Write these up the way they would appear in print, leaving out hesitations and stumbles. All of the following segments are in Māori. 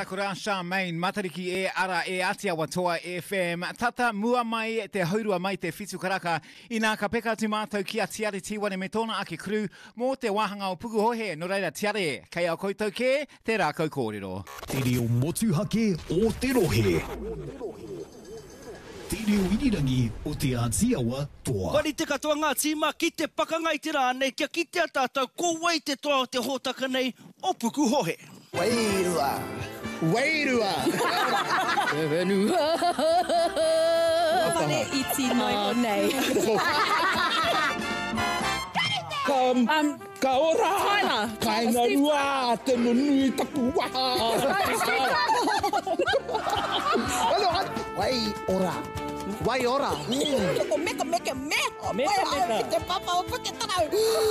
Takura, Charmaine, Matariki e ara e Atia Watoa FM. Tata mua mai te haurua mai te whitu karaka. I nā ka peka atu mātou ki a tiare tiwane me tōna ake kru mō te wahanga o puku hohe. No reira tiare, kei au koutou ke, te rākau kōrero. Te reo motuhake o te rohe. Te reo irirangi o te Ātiawa toa. Wari te katoa ngā tīma ki te pakangai te rānei, kia ki te atātou, ko wei te toa o te hōtaka nei o puku hohe. Wairua! Wairua! E wenua! Whare iti noi o nei. Ka ora! Tyler! Kainga rua! Te nunui tapu waha! Wai ora! Wai ora! O meka meka meka! Meka meka! Te papa o puke tarau!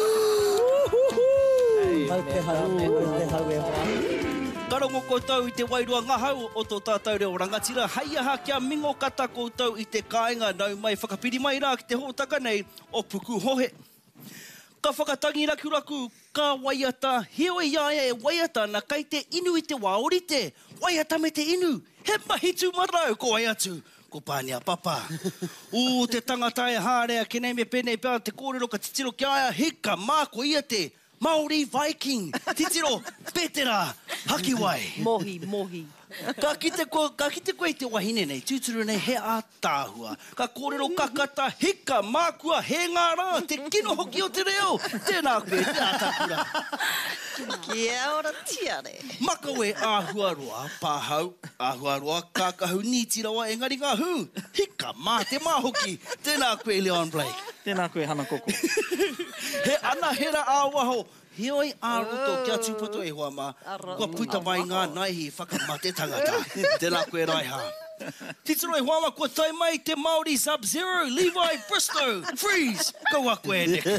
Mau te hau, mau te hau e hoa. Karongo koutou i te wairua ngahau o tō tātou reo rangatira. Hei aha kia mingo kata koutou i te kāinga nau mai whakapiri mai rā ki te hōtaka nei o puku hohe. Ka whakatangi rakuraku, ka waiata, heoi iaia e waiata na kai te inu i te waorite. Waiata me te inu, he mahitu marau ko ai atu. Ko pānia papa. O te tangata e hārea, ke nei me pēnei pēr te kōrero ka titiro ki aia, hika māko ia te Māori Viking. Titiro, Petera, Hakiwai. Mohi, mohi. Ka kite koe i te wahine nei, tūturu nei he a tāhua. Ka kōrero kakata, hika, mākua, he ngā rā, te kino hoki o te reo. Tēnā koe, te atakura. Kia ora tiare. Makawe āhuaroa, pāhau, āhuaroa, kākahu, nītirawa, engari ngā hu. Hika, mā, te māhoki. Tēnā koe, Leon Blake. Tēnā koe, Hana Koko. He ana hera āwaho. Heoi āroto kia tūpato e hoa mā. Kua puta mai ngā naihi whakamate tangata. Tēnā koe raiha. Titiro e hoa mā, kua tai mai te Māori Sub-Zero, Levi Bristow, Freeze. Kaua koe neke.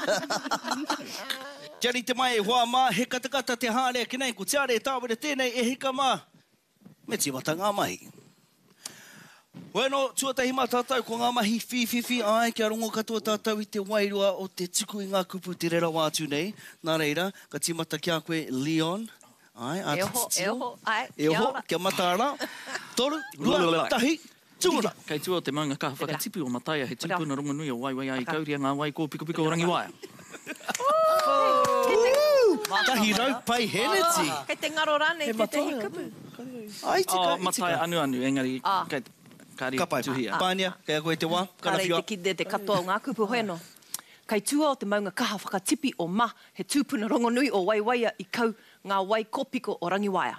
Tiari te mai e hoa mā, he katakata te hārea ki nei, ko tiare e tāwere tēnei e hika mā. Me tīmata ngā mahi. Bueno, tuatahi mā tātou, ko ngā mahi whiwhiwhi ai, kia rongo katoa tātou i te wairua o te tuku i ngā kupu te rera wātu nei. Nā reira, ka tīmata kia koe Leon. Ai, a Eho, ai. Eho, kia mataara. Toru, rua, tahi, tūra. Kei tua te maunga kaha whakatipu o Mataia, he tūpuna rongonui o waiwai ai kauria ngā wai ko piko piko o Rangiwaia. Tahi rau pai heneti. Kei te ngaro rane, te te hikupu. Ai, tika. Mataia anu anu, engari, kei kāri Kapai, tuhia. pānia, kei koe te wā, Kāra i karawhiwa. te kide te katoa o ngā kupu hoeno. Kei tua o te maunga kaha whakatipi o ma, he tūpuna rongonui o waiwaia i kau ngā wai kopiko o Rangiwaia.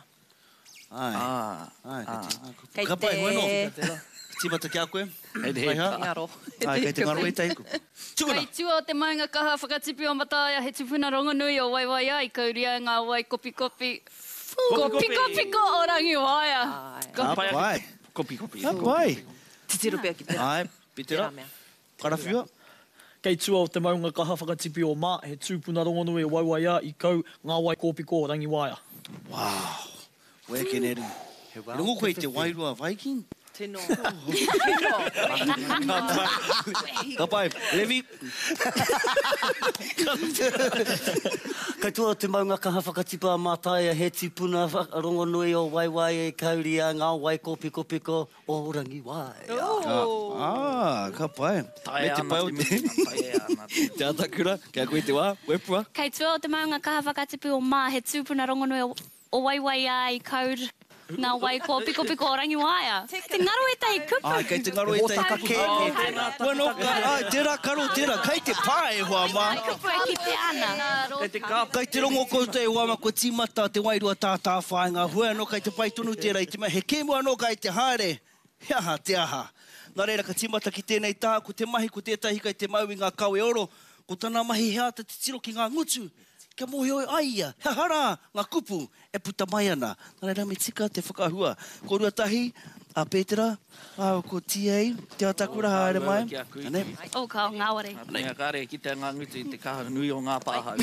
Ai, Kei kapai, te- bueno. Tīmata kia koe. Hei te Raiha. Ngaro. Ai, kei te ngaro e teiku. Tūkuna. Kei tua o te maunga kaha whakatipi o Mataia, he tupuna rongonui o waiwaia i kauria ngā wai kopi kopi. Kopi kopi ko o Rangiwaia. Kapai. Kopi kopi. Kapai. Titiro pēr ki te Ai, pitera. Tērā mea. Karawhiwa. Kei tua o te maunga kaha whakatipi o mā, he tūpuna rongonui o waiwaia i kau ngā wai kōpiko o Rangiwaia. Wow. Wea keneru. Rongo koe i te wairua Viking. Tino. Kapai. Levi. Kei tua te maunga kaha whakatipa a Mataia, he tūpuna rongonui o waiwai e kauria ngā wai kōpiko o Rangiwaia. Kapai. Me te pai o te... Te atakura. Kia koe te wā. Wepua. Kei tua o te maunga kaha whakatipi o mā, he tūpuna rongonui o waiwaia i kaur ngā wai ko piko piko o Rangiwaia. Te ngaro e tahi kupu. Ai, kei te ngaro e tai kupu. Bueno, tērā karo, tērā. Kei te pā e hoa mā. Kupu e ki te ana. Kei te rongo koutou e hoa mā, ko tīmata te wairua tātā whāinga. Hua anō kai te pai tonu tērā i te mai. He kēmu anō kai te haere. He aha, te aha. Nā reira ka tīmata ki tēnei tā, ko te mahi, ko tētahi kai te mau i ngā kau e oro. Ko tāna mahi hea te tiro ki ngā ngutu. Kia mohi oi aia, he hara, ngā kupu, e puta mai ana. Nā reira me tika te whakahua. Ko ruatahi, a Petera, ko TA, te atakura haere mai. Ane? O kao, ngāware. Ngā kāre ki te ngā ngutu i te kaha nui o ngā pāhau.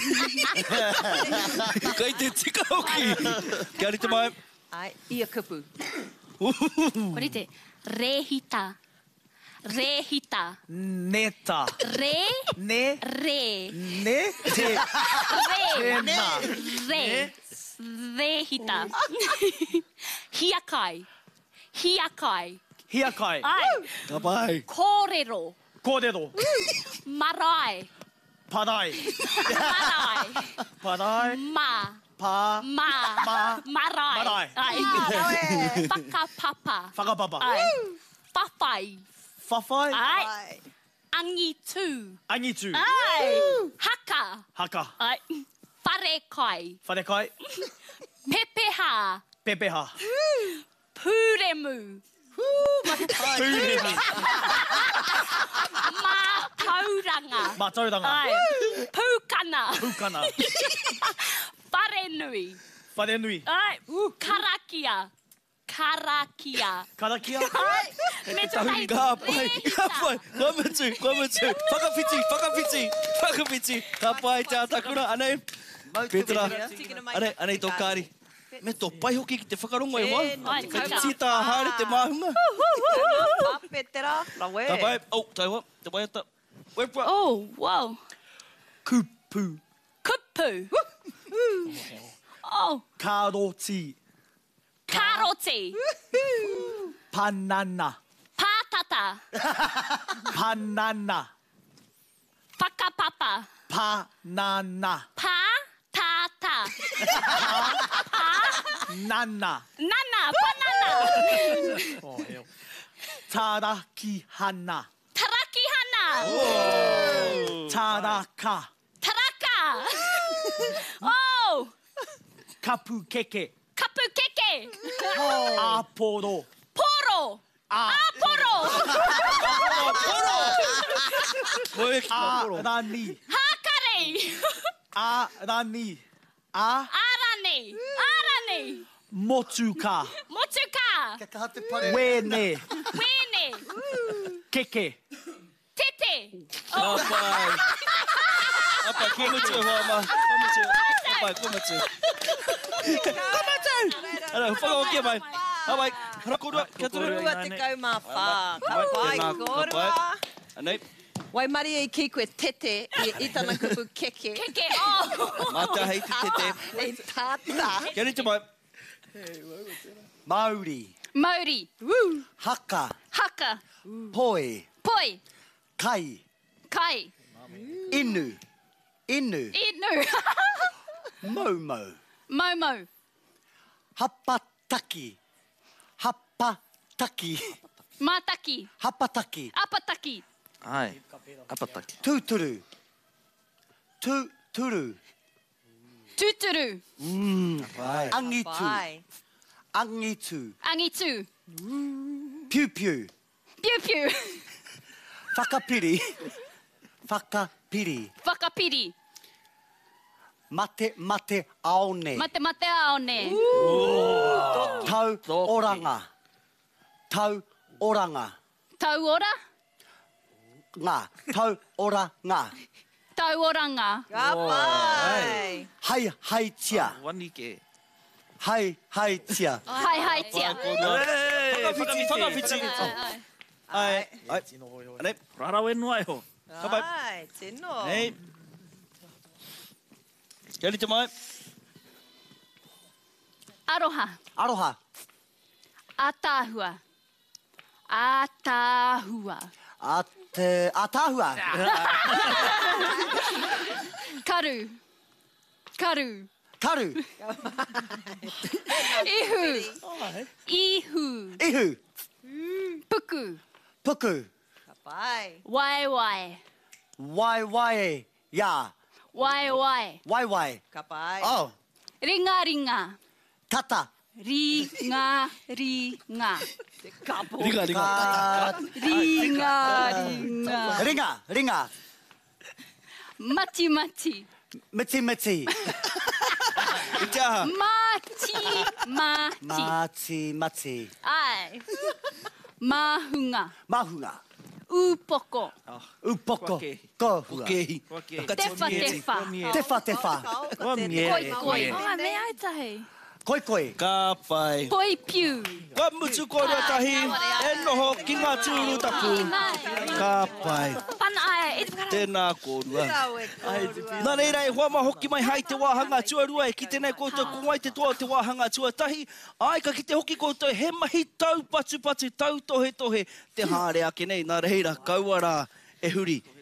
Kei te tika hoki. Kia rite mai. Ai, ia kupu. Korite, rehita. Rehita. Neta. Re. Ne. Re. Ne. Te. Re. Tēnā. Re. Svehita. Hiakai. Hiakai. Hiakai. Ai. Ka pai. Kōrero. Kōrero. Marae. Parai. Marae. Parai. Ma. Pa. Ma. Ma. Marae. Marae. Ai. Whakapapa. Whakapapa. Ai. Whawhai. Whawhai. Ai. Angitu. Angitu. Ai. Haka. Haka. Ai. Wharekai. Wharekai. Pepeha. Pepeha. Pūremu. Pūremu. Mātauranga. Mātauranga. Ai. Pūkana. Pūkana. Wharenui. Wharenui. Ai. Karakia. Karakia. Karakia. Ai. Me tukai. Ka pai. Ka pai. Whamatu. Whakawhiti. Ka pai tā takura. Anei. Petra. Anei tō kāri. Me tō pai hoki ki te whakarongo e wā. Ka tita haere te māhunga. Petra. Lawe. Ka pai. Oh, taiwa. Te pai ata. Oh, wow. Kupu. Kupu. Oh. Karoti. Karoti. Panana. Pātata. Panana. Whakapapa. Panana. Pātata. Nana. Nana. Banana. Oh, hell. Tarakihana. Tarakihana. Taraka. Taraka. Oh. Kapukeke. Kapukeke. Aporo. Poro. Aporo. Arani. Hakare. Arani. Arane. Arane. Motuka. Motuka. Wene. Wene. Keke. Tete. Ka pai. Apa kumatu hoa ma. Kumatu. Ara, whakaokia mai. Hawaii. Rakorua. Kia turu. Korua te kaumā whā. Ka pai, korua. Anei. Wai mari e ki koe tete i tana kupu keke. Keke. Oh. Mata hei te tete. E tāta. Kia rita mai. Maori. Maori. Haka. Haka. Poi. Poi. Kai. Kai. Inu. Inu. Inu. Momo. Momo. Hapataki. Hapataki. Mātaki. Hapataki. Apataki. Ai. Apataki. Tuturu. Tuturu. Tuturu. Angitu. Pai. Angitu. Angitu. Piu piu. Piu piu. Whakapiri. Whakapiri. Whakapiri. Mate aone. Mate aone. Tau oranga. Tau oranga. Tau ora. Ngā. Tau oranga. Tau oranga. Ka pai. Hai tia. Wani ke. Hai tia. Hai tia. Whakawhiti. Ai. Anei. Rarawe noa e ho. Ka pai. Ai, tino. Nei. Kia rita mai. Aroha. Aroha. Atahua. Atahua. Atahua. Karu. Karu. Karu. Ihu. Ihu. Ihu. Puku. Puku. Ka pai. Wai wai. Wai. Ya. Wai wai. Wai. Ka pai. Oh. Ringa ringa. Tata. Ringa. Te kapo. Ringa. Mati. Miti. Itaha. Mati. Ai. Mahunga. Upoko. Upoko. Kohua. Tefa. Tefa. Koi. Oh, me ai tahi. Koi koi. Ka pai. Poi piu. Ka mutu ko rea tahi. E noho ki ngā tūru tapu. Ka pai. Pana ai, e te whakara. Tēnā kōrua. Nā reira e hoa hoki mai hai te wāhanga tuarua e ki tēnei koutou ko mai te toa te wāhanga tuatahi. Ai ka ki te hoki koutou he mahi tau patu patu tau tohe tohe te hāre ake nei. Nā reira kauara e huri.